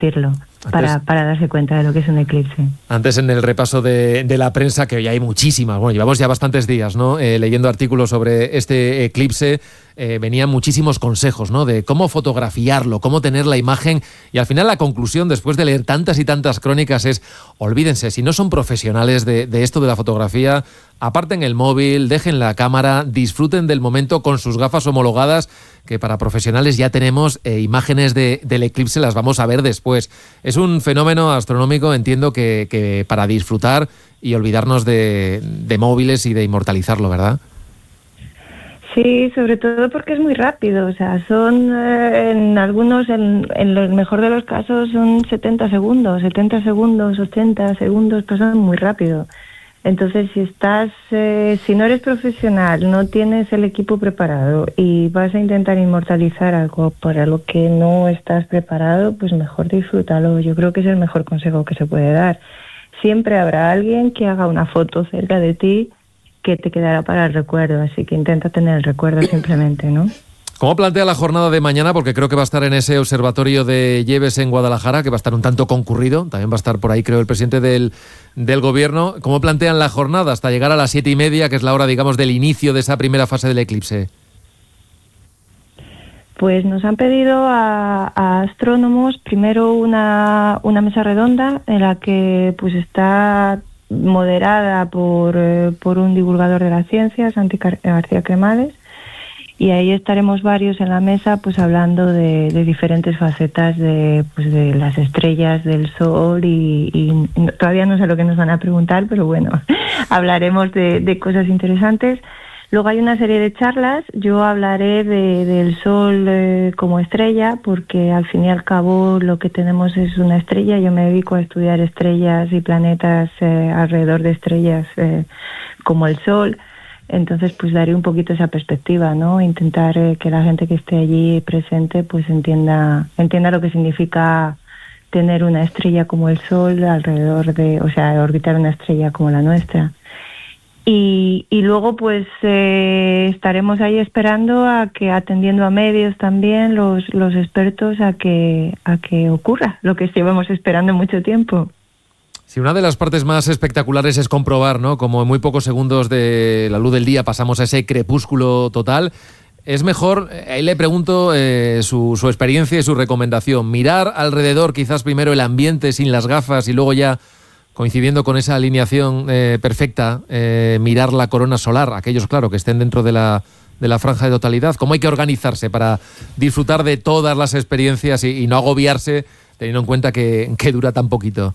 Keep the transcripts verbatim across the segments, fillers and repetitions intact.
decirlo, para, para darse cuenta de lo que es un eclipse. Antes, en el repaso de, de la prensa, que hoy hay muchísimas, bueno, llevamos ya bastantes días, ¿no? Eh, leyendo artículos sobre este eclipse, eh, venían muchísimos consejos, ¿no? De cómo fotografiarlo, cómo tener la imagen, y al final la conclusión, después de leer tantas y tantas crónicas, es: olvídense, si no son profesionales de, de esto de la fotografía, aparten el móvil, dejen la cámara, disfruten del momento con sus gafas homologadas, que para profesionales ya tenemos eh, imágenes de, del eclipse, las vamos a ver después. Es un fenómeno astronómico, entiendo, que, que para disfrutar y olvidarnos de, de móviles y de inmortalizarlo, ¿verdad? Sí, sobre todo porque es muy rápido, o sea, son eh, en algunos, en, en el mejor de los casos, son setenta segundos, setenta segundos, ochenta segundos, pasan muy rápido. Entonces, si estás, eh, si no eres profesional, no tienes el equipo preparado y vas a intentar inmortalizar algo para lo que no estás preparado, pues mejor disfrútalo. Yo creo que es el mejor consejo que se puede dar. Siempre habrá alguien que haga una foto cerca de ti que te quedará para el recuerdo, así que intenta tener el recuerdo simplemente, ¿no? ¿Cómo plantea la jornada de mañana? Porque creo que va a estar en ese observatorio de Lleves en Guadalajara, que va a estar un tanto concurrido. También va a estar por ahí, creo, el presidente del, del gobierno. ¿Cómo plantean la jornada hasta llegar a las siete y media, que es la hora, digamos, del inicio de esa primera fase del eclipse? Pues nos han pedido a, a astrónomos primero una, una mesa redonda en la que pues está moderada por, eh, por un divulgador de la ciencia, Santi García Cremades, y ahí estaremos varios en la mesa pues hablando de, de diferentes facetas de, pues, de las estrellas, del Sol y, y todavía no sé lo que nos van a preguntar, pero bueno, hablaremos de, de cosas interesantes. Luego hay una serie de charlas. Yo hablaré de, del Sol eh, como estrella, porque al fin y al cabo lo que tenemos es una estrella. Yo me dedico a estudiar estrellas y planetas eh, alrededor de estrellas eh, como el Sol. Entonces, pues daré un poquito esa perspectiva, ¿no? Intentar eh, que la gente que esté allí presente pues entienda, entienda lo que significa tener una estrella como el Sol alrededor de, o sea, orbitar una estrella como la nuestra. Y, y luego pues eh, estaremos ahí esperando a que, atendiendo a medios también, los, los expertos, a que, a que ocurra lo que llevamos esperando mucho tiempo. Sí, una de las partes más espectaculares es comprobar, ¿no?, como en muy pocos segundos de la luz del día pasamos a ese crepúsculo total. Es mejor, ahí le pregunto eh, su, su experiencia y su recomendación, mirar alrededor quizás primero el ambiente sin las gafas y luego ya, coincidiendo con esa alineación eh, perfecta, eh, mirar la corona solar, aquellos, claro, que estén dentro de la, de la franja de totalidad. ¿Cómo hay que organizarse para disfrutar de todas las experiencias y, y no agobiarse, teniendo en cuenta que, que dura tan poquito?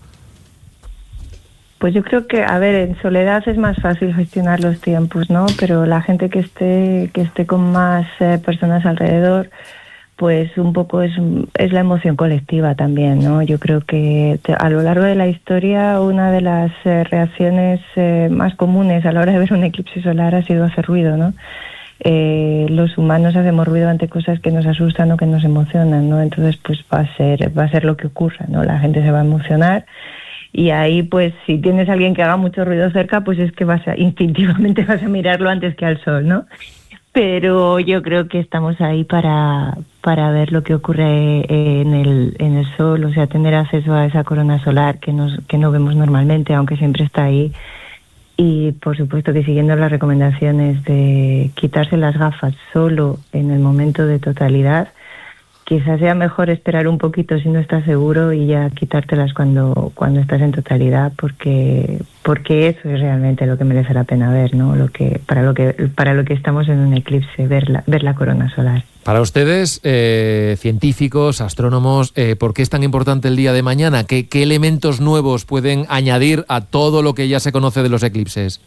Pues yo creo que, a ver, en soledad es más fácil gestionar los tiempos, ¿no? Pero la gente que esté, que esté con más eh, personas alrededor, pues un poco es, es la emoción colectiva también, ¿no? Yo creo que te, a lo largo de la historia una de las eh, reacciones eh, más comunes a la hora de ver un eclipse solar ha sido hacer ruido, ¿no? Eh, los humanos hacemos ruido ante cosas que nos asustan o que nos emocionan, ¿no? Entonces pues va a ser, va a ser lo que ocurra, ¿no? La gente se va a emocionar. Y ahí, pues, si tienes a alguien que haga mucho ruido cerca, pues es que vas a, instintivamente vas a mirarlo antes que al Sol, ¿no? Pero yo creo que estamos ahí para, para ver lo que ocurre en el, en el Sol, o sea, tener acceso a esa corona solar que, nos, que no vemos normalmente, aunque siempre está ahí. Y, por supuesto, que siguiendo las recomendaciones de quitarse las gafas solo en el momento de totalidad, quizás sea mejor esperar un poquito si no estás seguro y ya quitártelas cuando, cuando estás en totalidad, porque, porque eso es realmente lo que merece la pena ver, ¿no? Lo que, para lo que, para lo que estamos en un eclipse, ver la, ver la corona solar. Para ustedes, eh, científicos, astrónomos, eh, ¿por qué es tan importante el día de mañana? ¿Qué, qué elementos nuevos pueden añadir a todo lo que ya se conoce de los eclipses?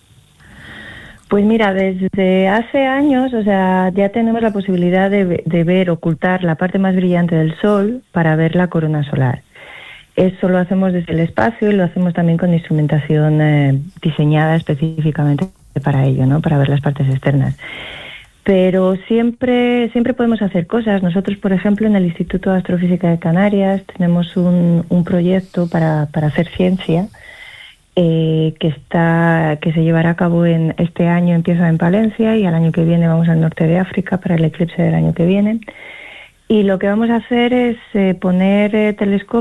Pues mira, desde hace años, o sea, ya tenemos la posibilidad de, de ver, ocultar la parte más brillante del Sol para ver la corona solar. Eso lo hacemos desde el espacio y lo hacemos también con instrumentación eh, diseñada específicamente para ello, ¿no? Para ver las partes externas. Pero siempre, siempre podemos hacer cosas. Nosotros, por ejemplo, en el Instituto de Astrofísica de Canarias tenemos un, un proyecto para, para hacer ciencia, Eh, que está que se llevará a cabo en este año, empieza en Palencia y al año que viene vamos al norte de África para el eclipse del año que viene. Y lo que vamos a hacer es eh, poner eh, telescopios